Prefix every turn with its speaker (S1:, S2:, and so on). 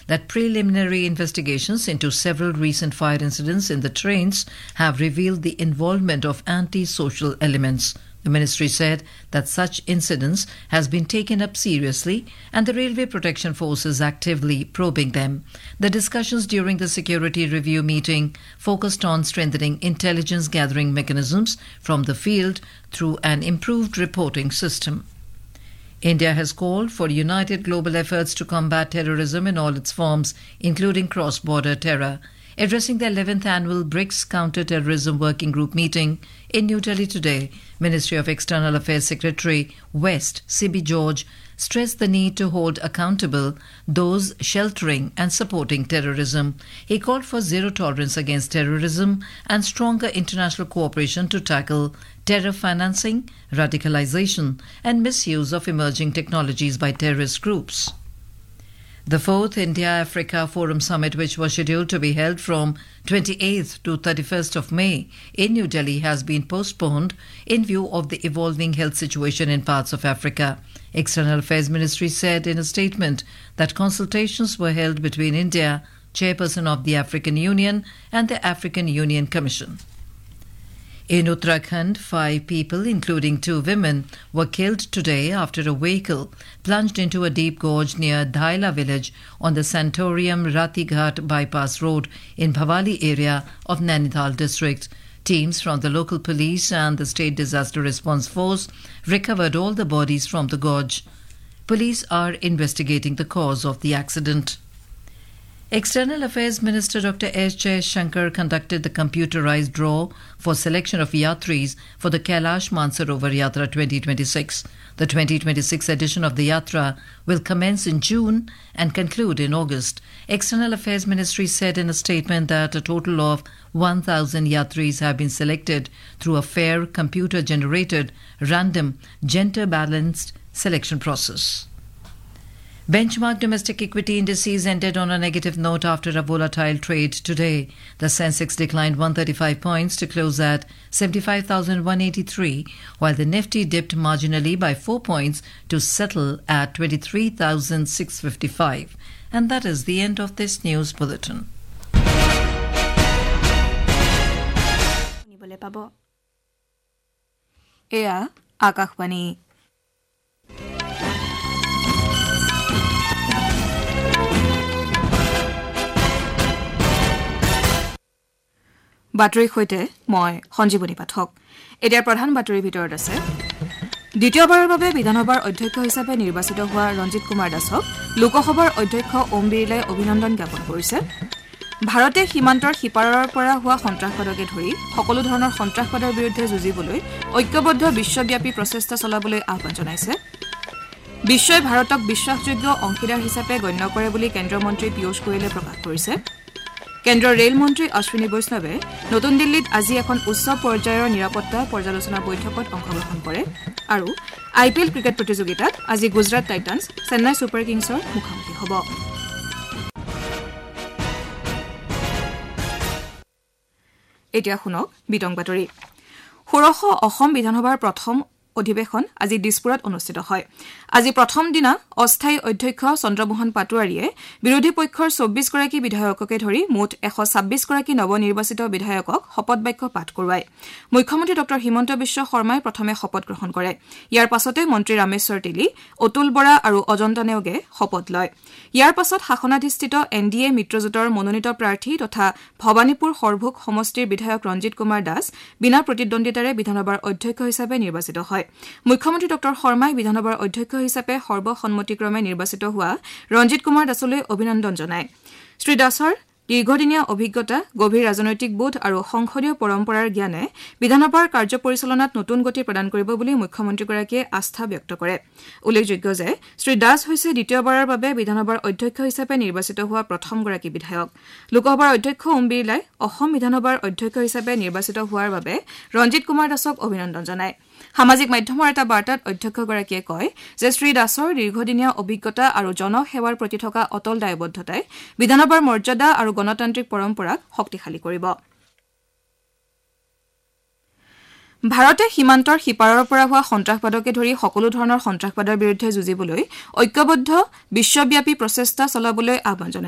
S1: that preliminary investigations into several recent fire incidents in the trains have revealed the involvement of anti-social elements. The ministry said that such incidents has been taken up seriously and the Railway Protection Force is actively probing them. The discussions during the security review meeting focused on strengthening intelligence gathering mechanisms from the field through an improved reporting system. India has called for united global efforts to combat terrorism in all its forms, including cross-border terror. Addressing the 11th annual BRICS Counter-Terrorism Working Group meeting in New Delhi today, Ministry of External Affairs Secretary West C.B. George stressed the need to hold accountable those sheltering and supporting terrorism. He called for zero tolerance against terrorism and stronger international cooperation to tackle terror financing, radicalization, and misuse of emerging technologies by terrorist groups. The 4th India-Africa Forum Summit, which was scheduled to be held from 28th to 31st of May in New Delhi, has been postponed in view of the evolving health situation in parts of Africa. External Affairs Ministry said in a statement that consultations were held between India, chairperson of the African Union, and the African Union Commission. In Uttarakhand, 5 people, including 2 women, were killed today after a vehicle plunged into a deep gorge near Dhaila village on the Santorium Ratighat bypass road in Bhavali area of Nainital district. Teams from the local police and the State Disaster Response Force recovered all the bodies from the gorge. Police are investigating the cause of the accident. External Affairs Minister Dr. S. Jaishankar conducted the computerized draw for selection of yatris for the Kailash Mansarovar Yatra 2026. The 2026 edition of the Yatra will commence in June and conclude in August. External Affairs Ministry said in a statement that a total of 1,000 yatris have been selected through a fair, computer-generated, random, gender-balanced selection process. Benchmark domestic equity indices ended on a negative note after a volatile trade today. The Sensex declined 135 points to close at 75,183, while the Nifty dipped marginally by 4 points to settle at 23,655. And that is the end of this news bulletin.
S2: Eya Akashvani. বাতৰিৰ সৈতে মই সঞ্জীৱনী পাঠক। এতিয়াৰ প্ৰধান বাতৰিৰ ভিতৰত আছে দ্বিতীয়বাৰৰ বাবে বিধানসভাৰ অধ্যক্ষ হিচাপে নিৰ্বাচিত হোৱা ৰঞ্জিত কুমাৰ দাসক লোকসভাৰ অধ্যক্ষ ওম বিৰলাই অভিনন্দন জ্ঞাপন কৰিছে। ভাৰতে সীমান্তৰ সিপাৰৰ পৰা হোৱা সন্ত্ৰাসবাদকে ধৰি সকলো ধৰণৰ সন্ত্ৰাসবাদৰ বিৰুদ্ধে যুঁজিবলৈ ঐক্যবদ্ধ বিশ্বব্যাপী প্ৰচেষ্টা চলাবলৈ আহ্বান জনাইছে। বিশ্বই ভাৰতক বিশ্বাসযোগ্য অংশীদাৰ হিচাপে গণ্য কৰে বুলি কেন্দ্ৰীয় মন্ত্ৰী পীয়ূষ গোয়েলে প্ৰকাশ কৰিছে। কেন্দ্ৰীয় ৰেল মন্ত্ৰী অশ্বিনী বৈষ্ণৱে নতুন দিল্লীত আজি এখন উচ্চ পৰ্যায়ৰ নিৰাপত্তা পৰ্যালোচনা বৈঠকত অংশগ্ৰহণ কৰে আৰু IPL ক্ৰিকেট প্ৰতিযোগিতাত আজি গুজৰাট টাইটান্স চেন্নাই ছুপাৰ কিংছৰ মুখামুখি হ'ব। এতিয়া শুনক বিতং বাতৰি। ষোড়শ অসম বিধানসভাৰ প্ৰথম অধিৱেশন আজি দিছপুৰত অনুষ্ঠিত হয়। আজি প্ৰথম দিনা অস্থায়ী অধ্যক্ষ চন্দ্ৰমোহন পাটোৱাৰীয়ে বিৰোধী পক্ষৰ 24 গৰাকী বিধায়ককে ধৰি মুঠ 126 গৰাকী নৱনিৰ্বাচিত বিধায়কক শপত বাক্য পাঠ কৰোৱায়। মুখ্যমন্ত্ৰী ডক্টৰ হিমন্ত বিশ্ব শৰ্মাই প্ৰথমে শপত গ্ৰহণ কৰে। ইয়াৰ পাছতে মন্ত্ৰী ৰামেশ্বৰ তেলী, অতুল বৰা আৰু অজন্তা নেওগে শপত লয়। ইয়াৰ পাছত শাসনাধিষ্ঠিত NDA মিত্ৰজোঁটৰ মনোনীত প্ৰাৰ্থী তথা ভৱানীপুৰ সৰভোগ সমষ্টিৰ বিধায়ক ৰঞ্জিত কুমাৰ দাস বিনা প্ৰতিদ্বন্দ্বিতাৰে বিধানসভাৰ অধ্যক্ষ হিচাপে নিৰ্বাচিত হয়। মুখ্যমন্ত্ৰী ডক্টৰ শৰ্মাই বিধানসভাৰ অধ্যক্ষ হিচাপে সৰ্বসন্মতিক্ৰমে নিৰ্বাচিত হোৱা ৰঞ্জিত কুমাৰ দাসলৈ অভিনন্দন জনায়। শ্ৰী দাসৰ দীৰ্ঘদিনীয়া অভিজ্ঞতা, গভীৰ ৰাজনৈতিক বোধ আৰু সংসদীয় পৰম্পৰাৰ জ্ঞানে বিধানসভাৰ কাৰ্য পৰিচালনাত নতুন গতি প্ৰদান কৰিব বুলি মুখ্যমন্ত্ৰীগৰাকীয়ে আস্থা ব্যক্ত কৰে। উল্লেখযোগ্য যে শ্ৰী দাস হৈছে দ্বিতীয়বাৰৰ বাবে বিধানসভাৰ অধ্যক্ষ হিচাপে নিৰ্বাচিত হোৱা প্ৰথমগৰাকী বিধায়ক। লোকসভাৰ অধ্যক্ষ ওম বিৰলাই অসম বিধানসভাৰ অধ্যক্ষ হিচাপে নিৰ্বাচিত হোৱাৰ বাবে ৰঞ্জিত কুমাৰ দাসক অভিনন্দন জনায়। সামাজিক মাধ্যমৰ এটা বাৰ্তাত অধ্যক্ষগৰাকীয়ে কয় যে শ্ৰী দাসৰ দীৰ্ঘদিনীয়া অভিজ্ঞতা আৰু জনসেৱাৰ প্ৰতি থকা অটল দায়বদ্ধতাই বিধানসভাৰ মৰ্যাদা আৰু গণতান্ত্ৰিক পৰম্পৰাক শক্তিশালী কৰিব। ভাৰতে সীমান্তৰ সিপাৰৰ পৰা হোৱা সন্ত্ৰাসবাদকে ধৰি সকলো ধৰণৰ সন্ত্ৰাসবাদৰ বিৰুদ্ধে যুঁজিবলৈ ঐক্যবদ্ধ বিশ্বব্যাপী প্ৰচেষ্টা চলাবলৈ আহ্বান জনাইছে।